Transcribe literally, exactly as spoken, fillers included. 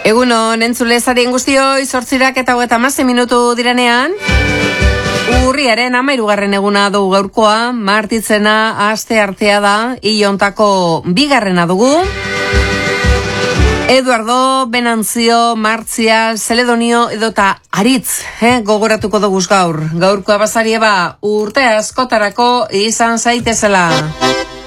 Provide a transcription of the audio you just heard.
Egunon, entzule zarien guztioi, zortzirak eta hogeita hamasei minutu diranean. Urriaren hamairugarren eguna dugu gaurkoa, martitzena aste artea da, iontako bigarrena dugu. Eduardo, Benantzio, Martzial, Zeledonio edota Aritz, eh, gogoratuko dugu gaur. Gaurkoa bazarieba urte askotarako izan zaitezela.